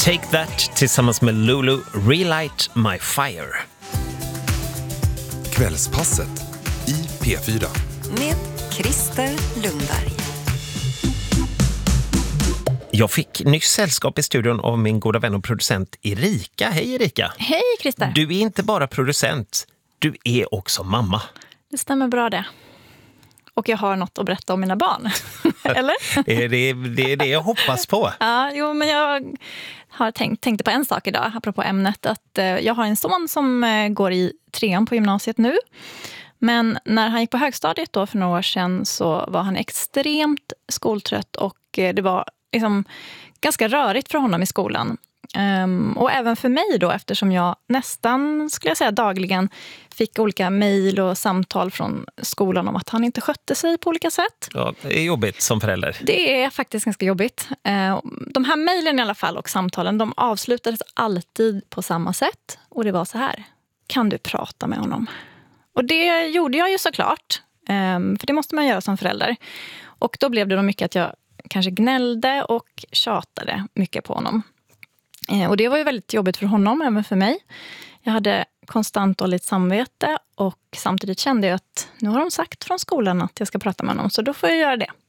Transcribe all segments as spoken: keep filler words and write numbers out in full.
Take That tillsammans med Lulu, Relight My Fire. Kvällspasset i P fyra. Med Christer Lundberg. Jag fick nyss sällskap i studion av min goda vän och producent Erika. Hej Erika! Hej Christer! Du är inte bara producent, du är också mamma. Det stämmer bra det. Och jag har något att berätta om mina barn. Eller? Det är det, det är det jag hoppas på. Ja, jo, men jag har tänkt, tänkte på en sak idag, apropå ämnet. Att eh, jag har en son som eh, går i trean på gymnasiet nu. Men när han gick på högstadiet då för några år sedan så var han extremt skoltrött. Och eh, det var liksom ganska rörigt för honom i skolan. Um, och även för mig då, eftersom jag nästan, skulle jag säga, dagligen fick olika mejl och samtal från skolan om att han inte skötte sig på olika sätt. Ja, det är jobbigt som förälder. Det är faktiskt ganska jobbigt. Uh, de här mejlen i alla fall och samtalen, de avslutades alltid på samma sätt. Och det var så här: kan du prata med honom? Och det gjorde jag ju såklart. Um, för det måste man göra som förälder. Och då blev det då mycket att jag kanske gnällde och tjatade mycket på honom. Och det var ju väldigt jobbigt för honom, även för mig. Jag hade konstant dåligt samvete och samtidigt kände jag att nu har de sagt från skolan att jag ska prata med honom, så då får jag göra det.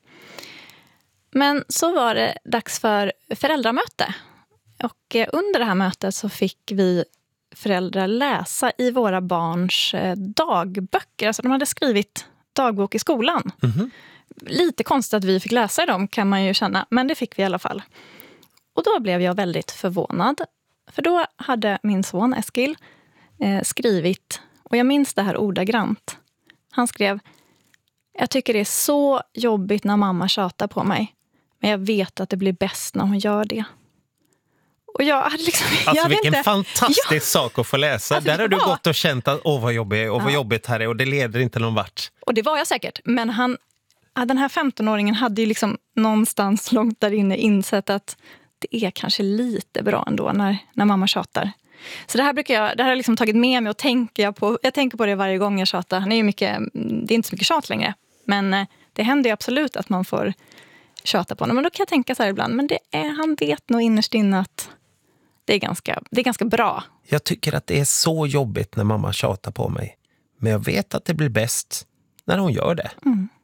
Men så var det dags för föräldramöte. Och under det här mötet så fick vi föräldrar läsa i våra barns dagböcker. Alltså de hade skrivit dagbok i skolan. Mm-hmm. Lite konstigt att vi fick läsa dem, kan man ju känna, men det fick vi i alla fall. Och då blev jag väldigt förvånad. För då hade min son Eskil eh, skrivit, och jag minns det här ordagrant. Han skrev: jag tycker det är så jobbigt när mamma tjatar på mig. Men jag vet att det blir bäst när hon gör det. Och jag hade liksom... Alltså jag vilken inte, fantastisk ja, sak att få läsa. alltså, Där har du var, gått och känt att åh vad jobbigt och vad ja. jobbigt här är, och det leder inte någon vart. Och det var jag säkert. Men han, den här femtonåringen hade ju liksom någonstans långt där inne insett att det är kanske lite bra ändå när, när mamma tjatar. Så det här brukar jag, det här har jag liksom tagit med mig och tänker jag på. Jag tänker på det varje gång jag tjatar. Han är ju mycket, det är inte så mycket tjat längre. Men det händer ju absolut att man får tjata på honom. Men då kan jag tänka så här ibland. Men det är, han vet nog innerst inne att det är, ganska, det är ganska bra. Jag tycker att det är så jobbigt när mamma tjatar på mig. Men jag vet att det blir bäst när hon gör det. Mm.